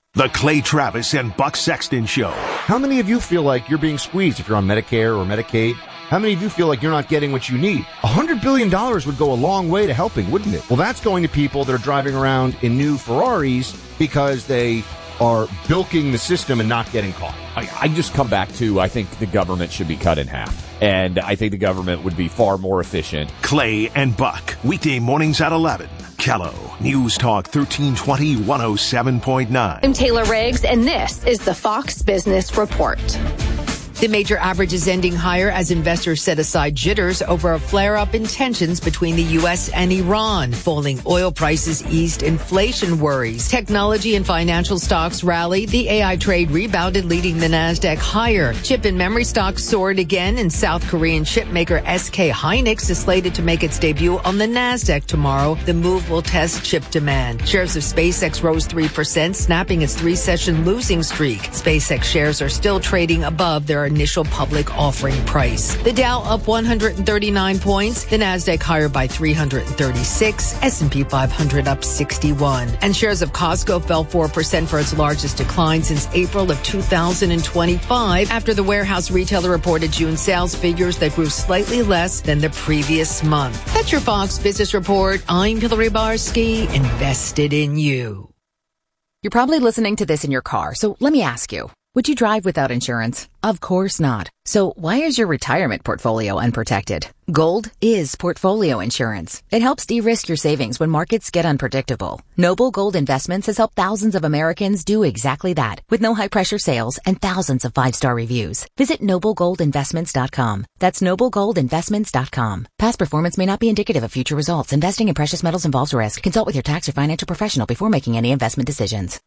The Clay Travis and Buck Sexton Show. How many of you feel like you're being squeezed if you're on Medicare or Medicaid? How many of you feel like you're not getting what you need? $100 billion would go a long way to helping, wouldn't it? Well, that's going to people that are driving around in new Ferraris because they are bilking the system and not getting caught. I just come back to, I think the government should be cut in half. And I think the government would be far more efficient. Clay and Buck, weekday mornings at 11. Kello, News Talk 1320 107.9. I'm Taylor Riggs, and this is the Fox Business Report. The major average is ending higher as investors set aside jitters over a flare-up in tensions between the U.S. and Iran. Falling oil prices eased inflation worries. Technology and financial stocks rallied. The AI trade rebounded, leading the Nasdaq higher. Chip and memory stocks soared again, and South Korean chipmaker SK Hynix is slated to make its debut on the Nasdaq tomorrow. The move will test chip demand. Shares of SpaceX rose 3%, snapping its three-session losing streak. SpaceX shares are still trading above their initial public offering price. The Dow up 139 points, the Nasdaq higher by 336, S&P 500 up 61. And shares of Costco fell 4% for its largest decline since April of 2025 after the warehouse retailer reported June sales figures that grew slightly less than the previous month. That's your Fox Business Report. I'm Hillary Barsky, invested in you. You're probably listening to this in your car, so let me ask you. Would you drive without insurance? Of course not. So why is your retirement portfolio unprotected? Gold is portfolio insurance. It helps de-risk your savings when markets get unpredictable. Noble Gold Investments has helped thousands of Americans do exactly that with no high-pressure sales and thousands of 5-star reviews. Visit NobleGoldInvestments.com. That's NobleGoldInvestments.com. Past performance may not be indicative of future results. Investing in precious metals involves risk. Consult with your tax or financial professional before making any investment decisions.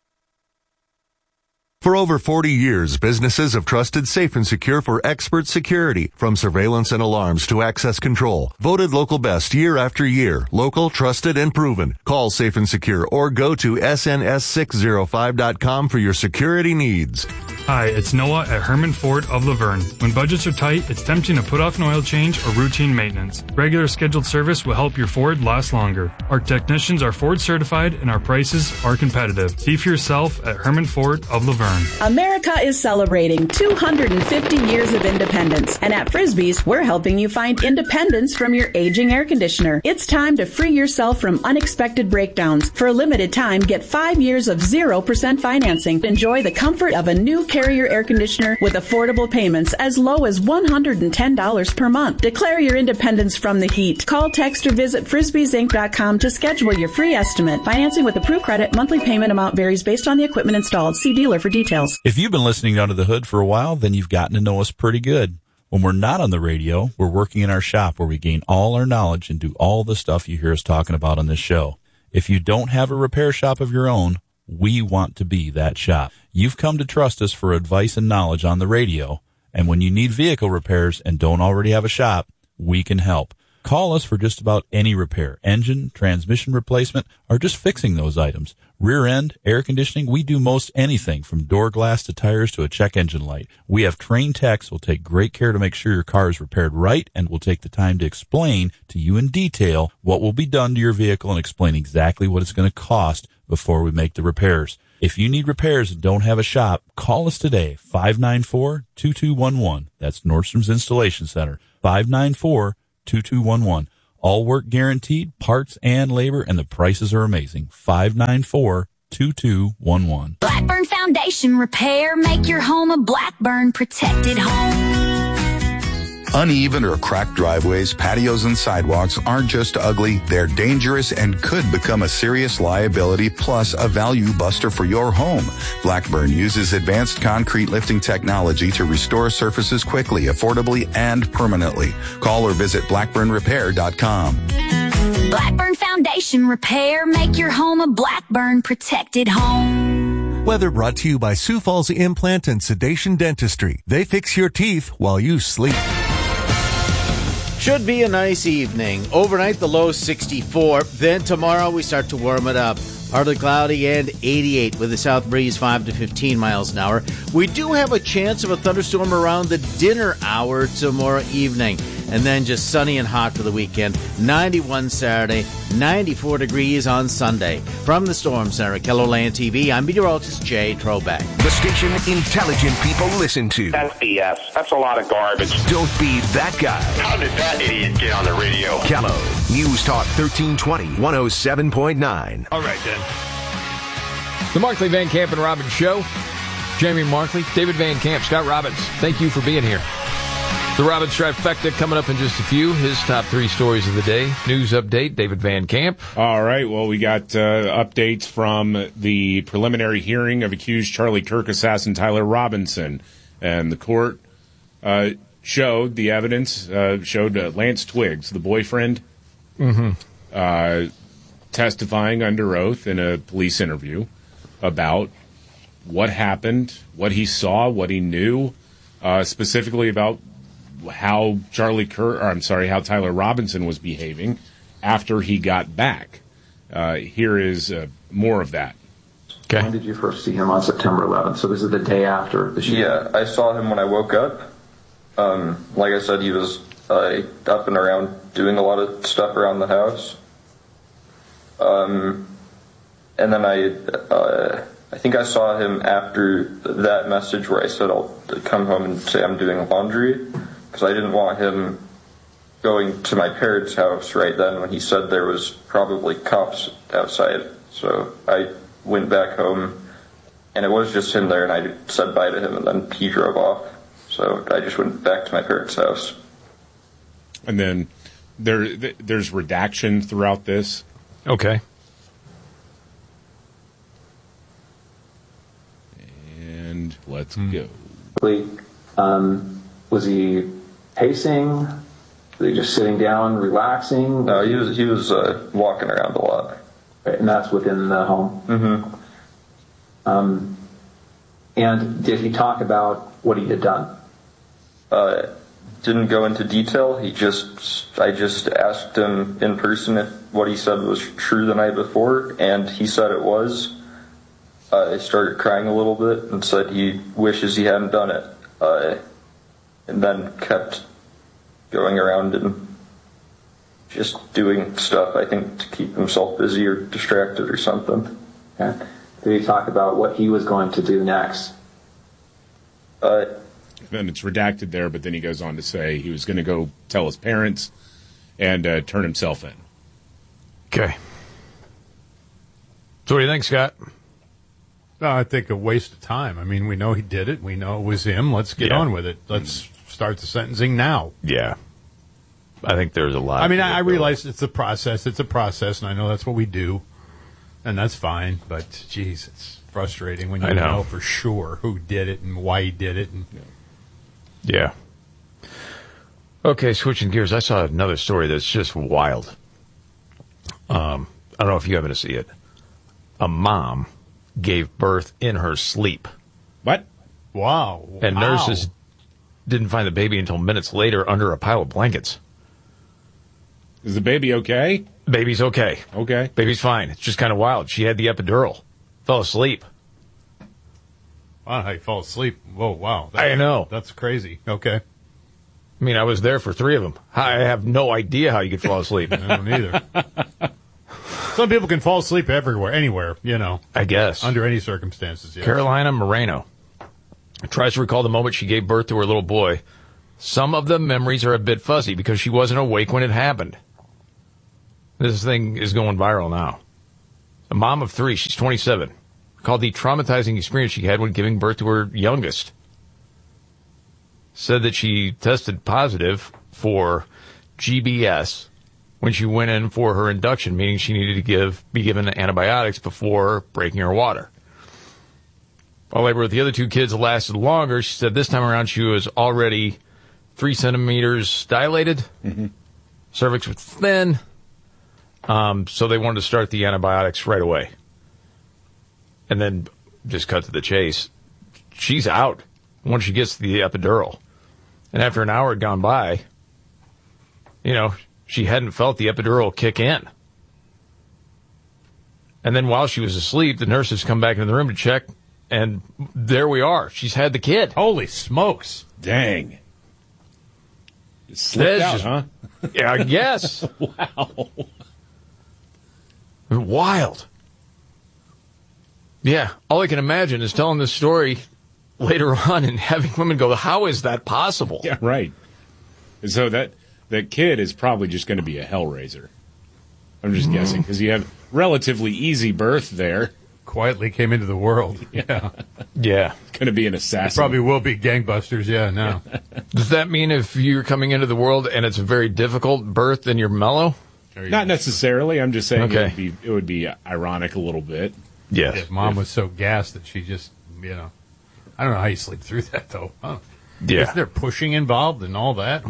For over 40 years, businesses have trusted Safe and Secure for expert security, from surveillance and alarms to access control. Voted local best year after year. Local, trusted, and proven. Call Safe and Secure or go to sns605.com for your security needs. Hi, it's Noah at Herman Ford of Laverne. When budgets are tight, it's tempting to put off an oil change or routine maintenance. Regular scheduled service will help your Ford last longer. Our technicians are Ford certified and our prices are competitive. See for yourself at Herman Ford of Laverne. America is celebrating 250 years of independence, and at Frisbee's, we're helping you find independence from your aging air conditioner. It's time to free yourself from unexpected breakdowns. For a limited time, get 5 years of 0% financing. Enjoy the comfort of a new Carrier air conditioner with affordable payments as low as $110 per month. Declare your independence from the heat. Call, text, or visit frisbeesinc.com to schedule your free estimate. Financing with approved credit. Monthly payment amount varies based on the equipment installed. See dealer for details. If you've been listening Under the Hood for a while, then you've gotten to know us pretty good. When we're not on the radio, we're working in our shop where we gain all our knowledge and do all the stuff you hear us talking about on this show. If you don't have a repair shop of your own, we want to be that shop. You've come to trust us for advice and knowledge on the radio, and when you need vehicle repairs and don't already have a shop, we can help. Call us for just about any repair, engine, transmission replacement, or just fixing those items. Rear end, air conditioning, we do most anything from door glass to tires to a check engine light. We have trained techs who will take great care to make sure your car is repaired right and will take the time to explain to you in detail what will be done to your vehicle and explain exactly what it's going to cost before we make the repairs. If you need repairs and don't have a shop, call us today, 594-2211. That's Nordstrom's Installation Center, 594-2211. All work guaranteed, parts and labor, and the prices are amazing. 594-2211. Blackburn Foundation Repair. Make your home a Blackburn protected home. Uneven or cracked driveways, patios, and sidewalks aren't just ugly, they're dangerous and could become a serious liability plus a value buster for your home. Blackburn uses advanced concrete lifting technology to restore surfaces quickly, affordably, and permanently. Call or visit blackburnrepair.com. Blackburn Foundation Repair. Make your home a Blackburn protected home. Weather brought to you by Sioux Falls Implant and Sedation Dentistry. They fix your teeth while you sleep. Should be a nice evening. Overnight, the low 64. Then tomorrow, we start to warm it up. Partly cloudy and 88 with a south breeze 5 to 15 miles an hour. We do have a chance of a thunderstorm around the dinner hour tomorrow evening. and then just sunny and hot for the weekend. 91 Saturday, 94 degrees on Sunday. From the Storm Center at KELOLAND TV, I'm meteorologist Jay Trobeck. The station intelligent people listen to. That's BS. That's a lot of garbage. Don't be that guy. How did that idiot get on the radio? Kello, News Talk 1320, 107.9. All right, then. The Markley, Van Camp, and Robbins Show. Jamie Markley, David Van Camp, Scott Robbins. Thank you for being here. The Robbins Trifecta coming up in just a few. His top 3 stories of the day. News update, David Van Camp. All right. Well, we got updates from the preliminary hearing of accused Charlie Kirk assassin Tyler Robinson. And the court showed the evidence, showed Lance Twiggs, the boyfriend, testifying under oath in a police interview about what happened, what he saw, what he knew, specifically about how how Tyler Robinson was behaving after he got back. Here is more of that. Okay. When did you first see him on September 11th? So this is the day after the shooting? Yeah, I saw him when I woke up. Like I said, he was up and around doing a lot of stuff around the house. And then I think I saw him after that message where I said I'll come home and say I'm doing laundry, because I didn't want him going to my parents' house right then when he said there was probably cops outside. So I went back home, and it was just him there, and I said bye to him, and then he drove off. So I just went back to my parents' house. And then there's redaction throughout this. Okay. And let's go. Was he pacing? Was he just sitting down, relaxing? No, he was walking around a lot. Right, and that's within the home? Mm-hmm. And did he talk about what he had done? Didn't go into detail. I just asked him in person if what he said was true the night before, and he said it was. I started crying a little bit and said he wishes he hadn't done it, and then kept going around and just doing stuff, I think, to keep himself busy or distracted or something. Okay. Did he talk about what he was going to do next? And it's redacted there, but then he goes on to say he was going to go tell his parents and turn himself in. Okay. So what do you think, Scott? No, I think a waste of time. I mean, we know he did it. We know it was him. Let's get on with it. Let's start the sentencing now. Yeah. I think there's a lot. I mean, I realize it's a process. It's a process, and I know that's what we do, and that's fine. But, geez, it's frustrating when you know for sure who did it and why he did it. And, yeah. Okay, switching gears. I saw another story that's just wild. I don't know if you happen to see it. A mom gave birth in her sleep. What? Wow. And nurses didn't find the baby until minutes later under a pile of blankets. Is the baby okay? Baby's okay. Okay. Baby's fine. It's just kind of wild. She had the epidural. Fell asleep. Wow, how you fall asleep. Whoa, wow. I know. That's crazy. Okay. I mean, I was there for 3 of them. I have no idea how you could fall asleep. I don't either. Some people can fall asleep everywhere, anywhere, I guess. Under any circumstances, yes. Carolina Moreno tries to recall the moment she gave birth to her little boy. Some of the memories are a bit fuzzy because she wasn't awake when it happened. This thing is going viral now. A mom of 3, she's 27, recalled the traumatizing experience she had when giving birth to her youngest. Said that she tested positive for GBS when she went in for her induction, meaning she needed to be given antibiotics before breaking her water. While labor with the other 2 kids lasted longer, she said this time around she was already 3 centimeters dilated. Mm-hmm. Cervix was thin. So they wanted to start the antibiotics right away. And then just cut to the chase. She's out once she gets the epidural. And after an hour had gone by, she hadn't felt the epidural kick in. And then while she was asleep, the nurses come back into the room to check, and there we are. She's had the kid. Holy smokes. Dang. Slipped out, huh? Yeah, I guess. Wow. Wild. Yeah, all I can imagine is telling this story later on and having women go, how is that possible? Yeah, right. And so that kid is probably just going to be a hellraiser. I'm just guessing, because you have relatively easy birth there. Quietly came into the world. Yeah. Yeah. Going to be an assassin. Probably will be gangbusters, yeah, no. Does that mean if you're coming into the world and it's a very difficult birth, then you're mellow? Not necessarily. I'm just saying Okay. it would be ironic a little bit. Yes. His mom was so gassed that she just, I don't know how you sleep through that, though. Huh? Yeah. Isn't there pushing involved and all that?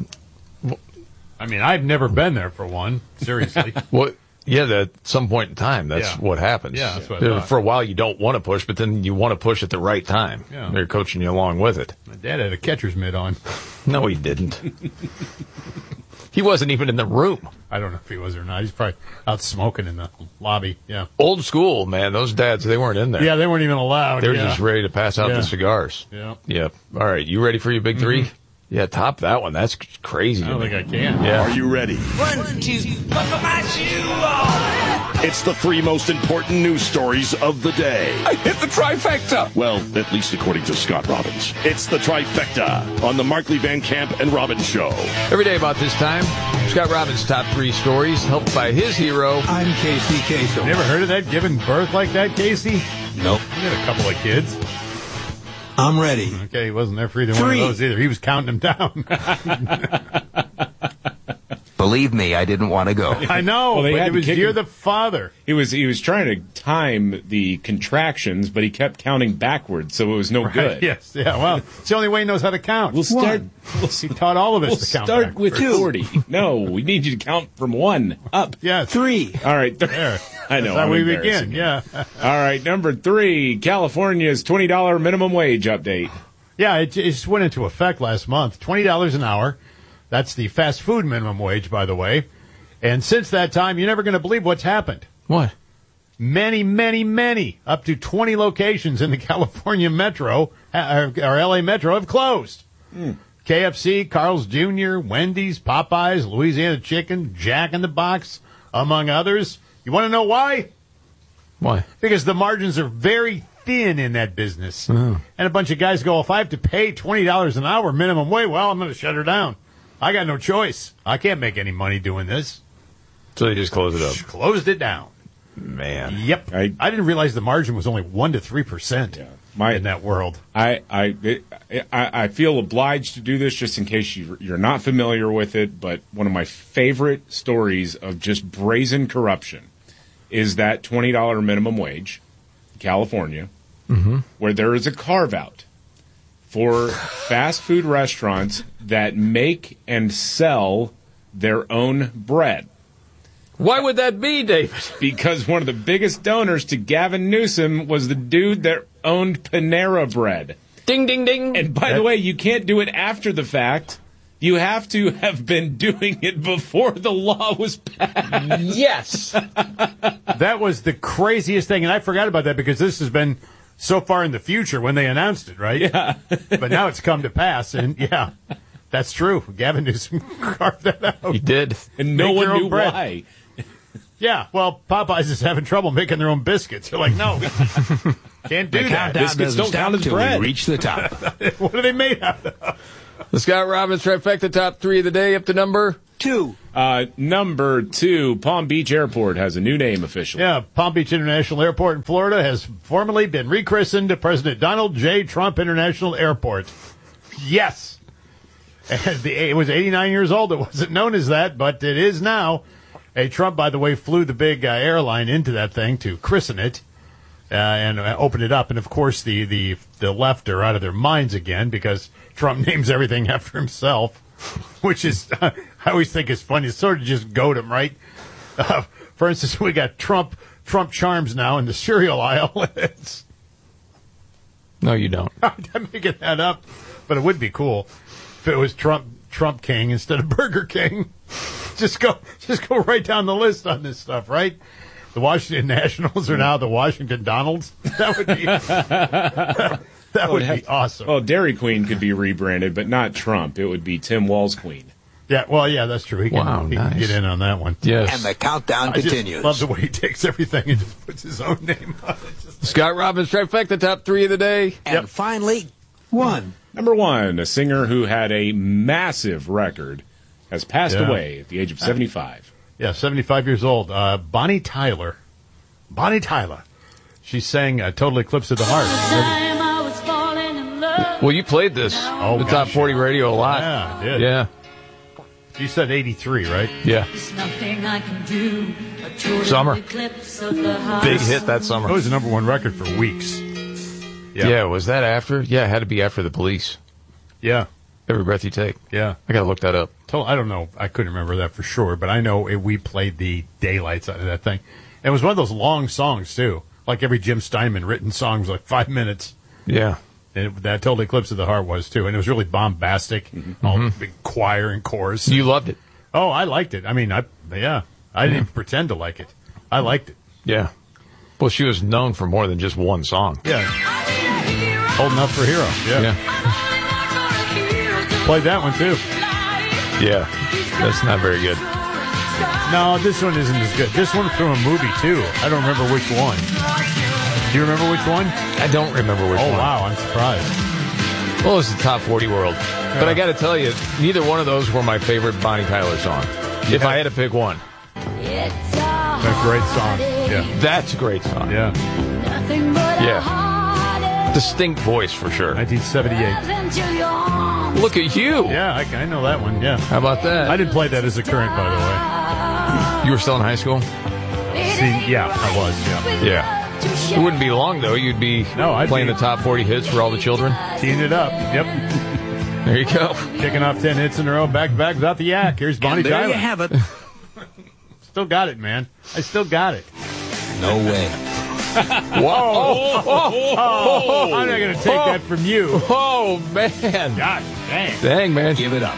I mean, I've never been there, for one. Seriously. Well, yeah, at some point in time, that's Yeah. what happens. Yeah, that's what I thought. For a while, you don't want to push, but then you want to push at the right time. Yeah. They're coaching you along with it. My dad had a catcher's mitt on. No, he didn't. He wasn't even in the room. I don't know if he was or not. He's probably out smoking in the lobby. Yeah. Old school, man. Those dads, they weren't in there. Yeah, they weren't even allowed. They were yeah. just ready to pass out Yeah. the cigars. Yeah. Yep. All right, you ready for your big three? Yeah, top that one. That's crazy. I don't think I can. Yeah. Are you ready? 1, 2, buckle my shoe on. It's the 3 most important news stories of the day. I hit the trifecta. Well, at least according to Scott Robbins. It's the trifecta on the Markley Van Camp and Robbins Show. Every day about this time, Scott Robbins' top 3 stories, helped by his hero. I'm Casey Kasem. Never heard of that? Giving birth like that, Casey? Nope. He had a couple of kids. I'm ready. Okay, he wasn't there for either one of 3. those either. He was counting them down. Believe me, I didn't want to go. I know, Well, they but had it to was kick you're him. the father. He was trying to time the contractions, but he kept counting backwards, so it was no good. Yes, yeah, well, it's the only way he knows how to count. We'll start. He taught all of us We'll to count start backwards. with 40. No, we need you to count from 1 up. Yeah, 3. All right. There. I know. That's how I'm we embarrassing begin, you. yeah. All right, number 3, California's $20 minimum wage update. Yeah, it just went into effect last month. $20 an hour. That's the fast food minimum wage, by the way. And since that time, you're never going to believe what's happened. What? Many, up to 20 locations in the California Metro, or LA Metro, have closed. KFC, Carl's Jr., Wendy's, Popeyes, Louisiana Chicken, Jack in the Box, among others. You want to know why? Why? Because the margins are very thin in that business. And a bunch of guys go, if I have to pay $20 an hour minimum wage, well, I'm going to shut her down. I got no choice. I can't make any money doing this. So they just closed it up. Closed it down. Man. Yep. I didn't realize the margin was only 1 to 3% in that world. I feel obliged to do this just in case you're not familiar with it, but one of my favorite stories of just brazen corruption is that $20 minimum wage in California, where there is a carve-out for fast food restaurants that make and sell their own bread. Why would that be, David? Because one of the biggest donors to Gavin Newsom was the dude that owned Panera Bread. Ding, ding, ding. And by the way, you can't do it after the fact. You have to have been doing it before the law was passed. Yes. That was the craziest thing, and I forgot about that because this has been so far in the future when they announced it, right? Yeah. But now it's come to pass, and yeah, that's true. Gavin Newsom carved that out. He did. And no Make your one own knew bread. why. Yeah, well, Popeyes is having trouble making their own biscuits. They're like, no, can't do that. Biscuits don't count as bread. Reach the top. What are they made out of? The Scott Robbins trifecta top 3 of the day up to number 2. Number 2, Palm Beach Airport has a new name officially. Yeah, Palm Beach International Airport in Florida has formally been rechristened to President Donald J. Trump International Airport. Yes. And it was 89 years old. It wasn't known as that, but it is now. Hey, Trump, by the way, flew the big airline into that thing to christen it and open it up. And, of course, the left are out of their minds again because Trump names everything after himself, which is, I always think is funny. It's sort of just goat him, right? For instance, we got Trump Charms now in the cereal aisle. No, you don't. I'm making that up, but it would be cool if it was Trump King instead of Burger King. Just go right down the list on this stuff, right? The Washington Nationals are now the Washington Donalds. That would be that would be awesome. Well, Dairy Queen could be rebranded, but not Trump. It would be Tim Walz Queen. Yeah, well, yeah, that's true. He can get in on that one. Yes. And the countdown continues. I love the way he takes everything and just puts his own name on it. Scott Robbins, trifecta, top 3 of the day. And finally, one. Number 1, a singer who had a massive record has passed away at the age of 75. Yeah, 75 years old. Bonnie Tyler. Bonnie Tyler. She sang Total Eclipse of the Heart. Well, you played this, the Top 40 radio a lot. Yeah, I did. Yeah. You said 83, right? Yeah. Summer. Big hit that summer. It was the number 1 record for weeks. Yeah, was that after? Yeah, it had to be after The Police. Yeah. Every Breath You Take. Yeah. I got to look that up. I don't know. I couldn't remember that for sure, but I know we played the daylights out of that thing. And it was one of those long songs, too. Like every Jim Steinman written song was like 5 minutes. Yeah. And that Total Eclipse of the Heart was, too. And it was really bombastic. All the big choir and chorus. You loved it. Oh, I liked it. I mean, I didn't pretend to like it. I liked it. Yeah. Well, she was known for more than just one song. Yeah. Holding Up for Hero. Yeah. Played that one, too. Yeah. That's not very good. No, this one isn't as good. This one's from a movie, too. I don't remember which one. Do you remember which one? I don't remember which one. Oh, wow. I'm surprised. Well, it's the Top 40 world. Yeah. But I got to tell you, neither one of those were my favorite Bonnie Tyler song. Yeah. If I had to pick one. That's a great song. Yeah. That's a great song. Yeah. Yeah. Distinct voice, for sure. 1978. Look at you. Yeah, I know that one. Yeah. How about that? I didn't play that as a current, by the way. You were still in high school? Yeah, I was. Yeah. Yeah. It wouldn't be long, though. You'd be playing the top 40 hits for all the children. Teeing it up. Yep. There you go. Kicking off 10 hits in a row, back to back without the yak. Here's Bonnie Tyler. There you have it. Still got it, man. I still got it. No way. Whoa. Oh, I'm not going to take that from you. Oh, man. God dang. Dang, man. Give it up.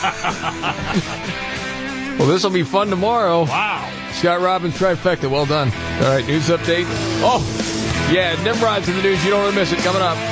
Well, this will be fun tomorrow. Wow. Scott Robbins, trifecta. Well done. All right, news update. Oh, yeah, Nimrod's in the news. You don't want to miss it. Coming up.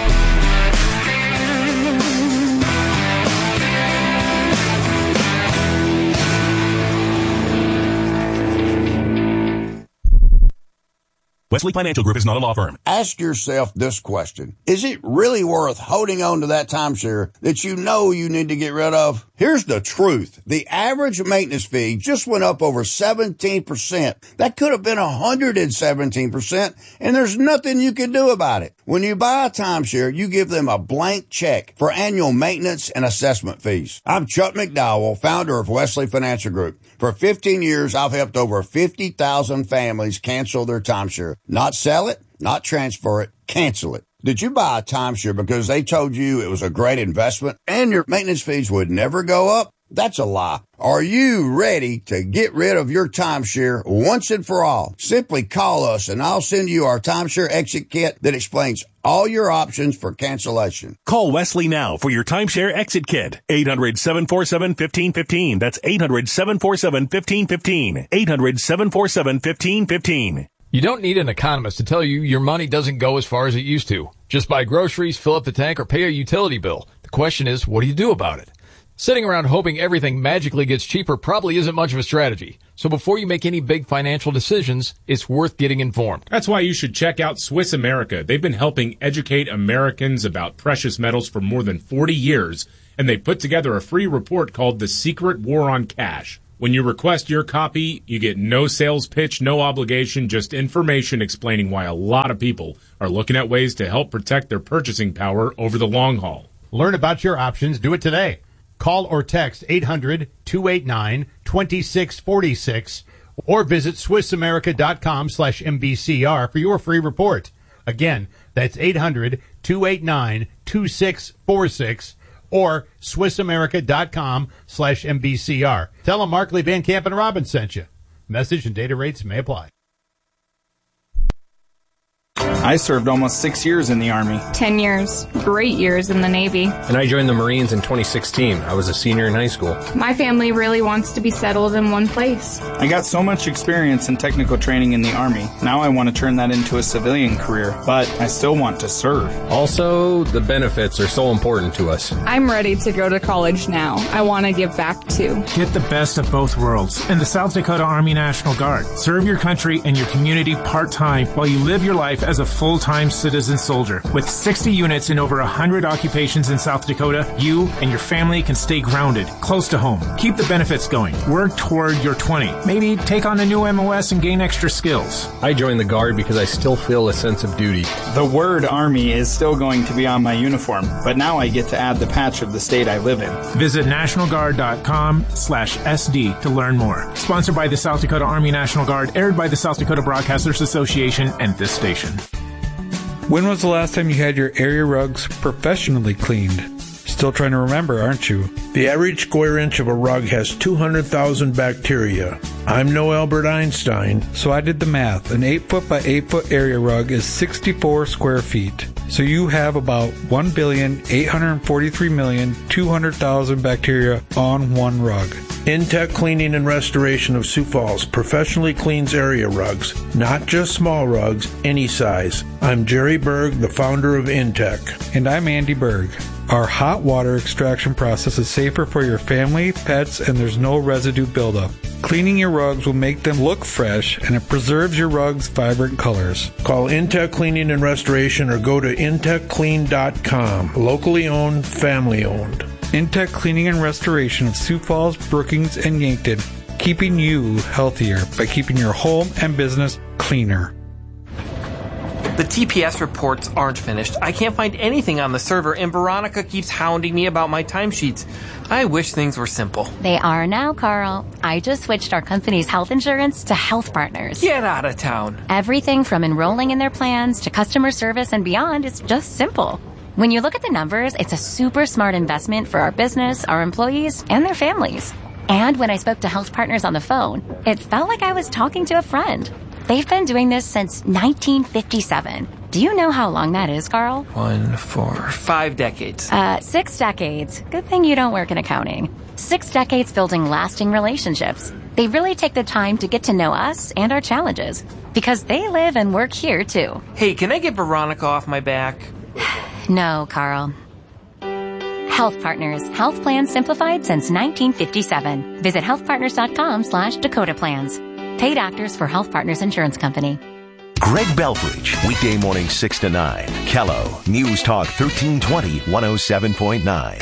Wesley Financial Group is not a law firm. Ask yourself this question. Is it really worth holding on to that timeshare that you know you need to get rid of? Here's the truth. The average maintenance fee just went up over 17%. That could have been 117%, and there's nothing you can do about it. When you buy a timeshare, you give them a blank check for annual maintenance and assessment fees. I'm Chuck McDowell, founder of Wesley Financial Group. For 15 years, I've helped over 50,000 families cancel their timeshare. Not sell it, not transfer it, cancel it. Did you buy a timeshare because they told you it was a great investment and your maintenance fees would never go up? That's a lie. Are you ready to get rid of your timeshare once and for all? Simply call us and I'll send you our timeshare exit kit that explains all your options for cancellation. Call Wesley now for your timeshare exit kit. 800-747-1515. That's 800-747-1515. 800-747-1515. You don't need an economist to tell you your money doesn't go as far as it used to. Just buy groceries, fill up the tank, or pay a utility bill. The question is, what do you do about it? Sitting around hoping everything magically gets cheaper probably isn't much of a strategy. So before you make any big financial decisions, it's worth getting informed. That's why you should check out Swiss America. They've been helping educate Americans about precious metals for more than 40 years, and they put together a free report called The Secret War on Cash. When you request your copy, you get no sales pitch, no obligation, just information explaining why a lot of people are looking at ways to help protect their purchasing power over the long haul. Learn about your options. Do it today. Call or text 800-289-2646 or visit SwissAmerica.com/MBCR for your free report. Again, that's 800-289-2646 or SwissAmerica.com/MBCR. Tell them Markley, Van Camp, and Robbins sent you. Message and data rates may apply. I served almost 6 years in the Army. 10 years. Great years in the Navy. And I joined the Marines in 2016. I was a senior in high school. My family really wants to be settled in one place. I got so much experience in technical training in the Army. Now I want to turn that into a civilian career, but I still want to serve. Also, the benefits are so important to us. I'm ready to go to college now. I want to give back too. Get the best of both worlds in the South Dakota Army National Guard. Serve your country and your community part-time while you live your life as a full-time citizen soldier. With 60 units in over 100 occupations in South Dakota, you and your family can stay grounded, close to home. Keep the benefits going. Work toward your 20. Maybe take on a new MOS and gain extra skills. I joined the Guard because I still feel a sense of duty. The word Army is still going to be on my uniform, but now I get to add the patch of the state I live in. Visit nationalguard.com/SD to learn more. Sponsored by the South Dakota Army National Guard, aired by the South Dakota Broadcasters Association and this station. When was the last time you had your area rugs professionally cleaned? Still trying to remember, aren't you? The average square inch of a rug has 200,000 bacteria. I'm no Albert Einstein. So I did the math. An 8-foot by 8-foot area rug is 64 square feet. So you have about 1,843,200,000 bacteria on one rug. Intech Cleaning and Restoration of Sioux Falls professionally cleans area rugs, not just small rugs, any size. I'm Jerry Berg, the founder of Intech. And I'm Andy Berg. Our hot water extraction process is safer for your family, pets, and there's no residue buildup. Cleaning your rugs will make them look fresh, and it preserves your rugs' vibrant colors. Call Intech Cleaning and Restoration or go to intechclean.com. Locally owned, family owned. Intech Cleaning and Restoration of Sioux Falls, Brookings, and Yankton, keeping you healthier by keeping your home and business cleaner. The TPS reports aren't finished. I can't find anything on the server, and Veronica keeps hounding me about my timesheets. I wish things were simple. They are now, Carl. I just switched our company's health insurance to Health Partners. Get out of town. Everything from enrolling in their plans to customer service and beyond is just simple. When you look at the numbers, it's a super smart investment for our business, our employees, and their families. And when I spoke to Health Partners on the phone, it felt like I was talking to a friend. They've been doing this since 1957. Do you know how long that is, Carl? 1, 4, 5 decades. 6 decades. Good thing you don't work in accounting. 6 decades building lasting relationships. They really take the time to get to know us and our challenges because they live and work here, too. Hey, can I get Veronica off my back? No, Carl. Health Partners. Health plans simplified since 1957. Visit healthpartners.com/Dakota Plans. Paid actors for Health Partners Insurance Company. Greg Belfridge, weekday morning 6 to 9. Kello, News Talk 1320, 107.9.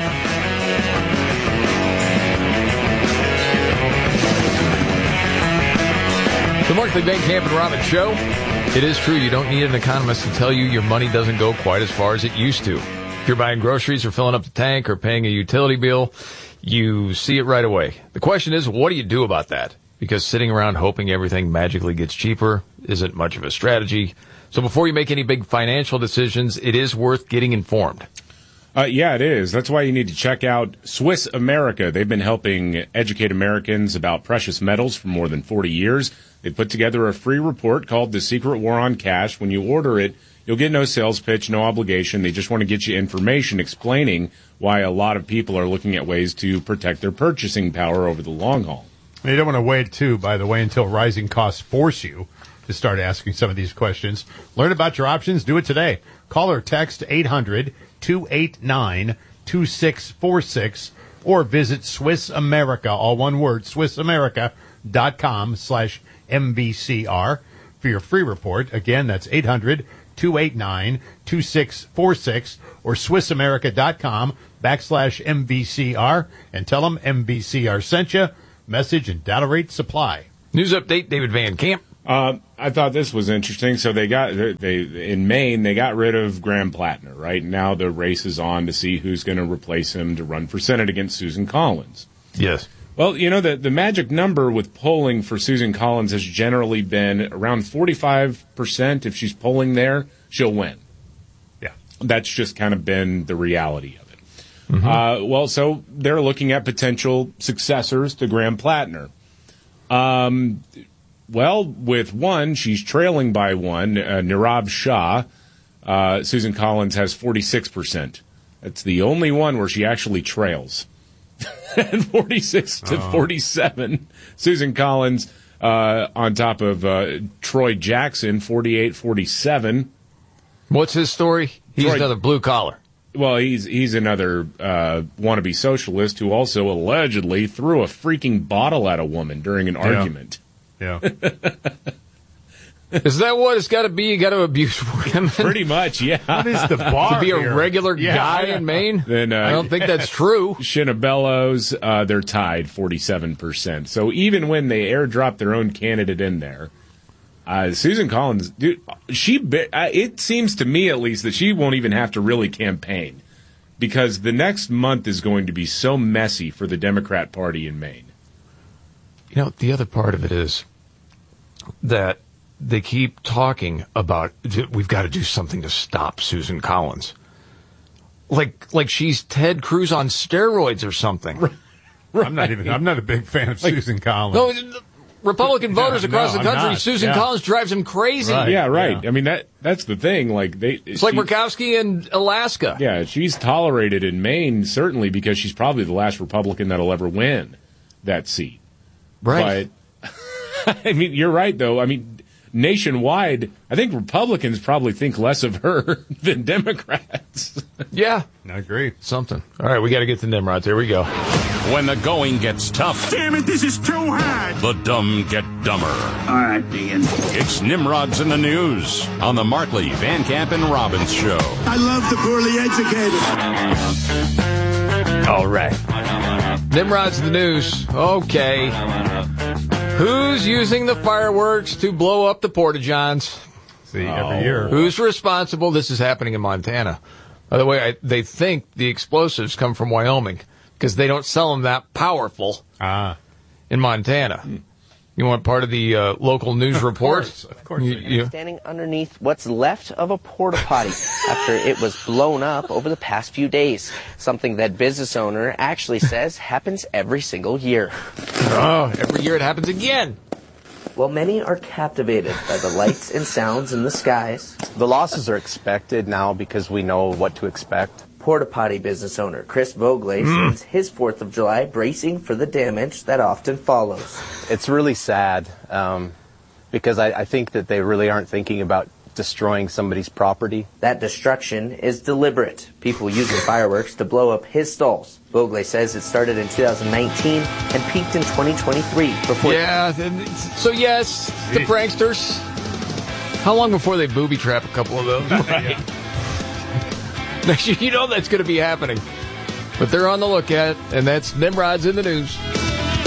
The Markley Van Camp and Robbins Show. It is true, you don't need an economist to tell you your money doesn't go quite as far as it used to. If you're buying groceries or filling up the tank or paying a utility bill, you see it right away. The question is, what do you do about that? Because sitting around hoping everything magically gets cheaper isn't much of a strategy. So before you make any big financial decisions, it is worth getting informed. Yeah, it is. That's why you need to check out Swiss America. They've been helping educate Americans about precious metals for more than 40 years. They put together a free report called The Secret War on Cash. When you order it, you'll get no sales pitch, no obligation. They just want to get you information explaining why a lot of people are looking at ways to protect their purchasing power over the long haul. And you don't want to wait, too, by the way, until rising costs force you to start asking some of these questions. Learn about your options. Do it today. Call or text 800-289-2646 or visit Swiss America, all one word, SwissAmerica.com/MVCR for your free report. Again, that's 800-289-2646 or SwissAmerica.com/MVCR and tell them MVCR sent you. Message and data rate supply. News update, David Van Camp. I thought this was interesting. So in Maine, they got rid of Graham Plattner, right? Now the race is on to see who's going to replace him to run for Senate against Susan Collins. Yes. Well, you know, the magic number with polling for Susan Collins has generally been around 45%. If she's polling there, she'll win. Yeah. That's just kind of been the reality of it. Mm-hmm. So they're looking at potential successors to Graham Plattner. Well, with one, she's trailing by one. Nirav Shah. Susan Collins has 46%. That's the only one where she actually trails. At 46 to 47. Susan Collins on top of Troy Jackson, 48-47. What's his story? He's another blue collar. Well, he's another wannabe socialist who also allegedly threw a freaking bottle at a woman during an argument. Yeah. Is that what it's got to be? You got to abuse women? Pretty much, yeah. What is the bar to be here? a regular guy in Maine? Then, I don't think that's true. Shinabello's, they're tied 47%. So even when they airdrop their own candidate in there, Susan Collins, dude, it seems to me at least that she won't even have to really campaign because the next month is going to be so messy for the Democrat Party in Maine. You know, the other part of it is that they keep talking about we've got to do something to stop Susan Collins. Like she's Ted Cruz on steroids or something. Right. I'm not a big fan of Susan Collins. No, Republican voters across the country, Susan Collins drives them crazy. Right. Yeah, right. Yeah. I mean that's the thing. It's like Murkowski in Alaska. Yeah, she's tolerated in Maine certainly because she's probably the last Republican that'll ever win that seat. Right. But I mean, you're right though. I mean, nationwide, I think Republicans probably think less of her than Democrats. Yeah. I agree. Something. All right, we got to get to Nimrods. Here we go. When the going gets tough. Damn it, this is too hard. The dumb get dumber. All right, Dean. It's Nimrods in the News on the Markley, Van Camp, and Robbins Show. I love the poorly educated. All right. Nimrods in the News. Okay. Who's using the fireworks to blow up the Porta-Johns? See, every year. Who's responsible? This is happening in Montana. By the way, they think the explosives come from Wyoming because they don't sell them that powerful in Montana. You want part of the local news report? Of course. Standing underneath what's left of a porta potty after it was blown up over the past few days. Something that business owner actually says happens every single year. Oh, every year it happens again. Well, many are captivated by the lights and sounds in the skies. The losses are expected now because we know what to expect. Porta potty business owner Chris Vogley spends his 4th of July bracing for the damage that often follows. It's really sad because I think that they really aren't thinking about destroying somebody's property. That destruction is deliberate. People using fireworks to blow up his stalls. Vogley says it started in 2019 and peaked in 2023. So yes, the pranksters. How long before they booby trap a couple of those? Right. You know that's going to be happening. But they're on the lookout, and that's Nimrods in the News.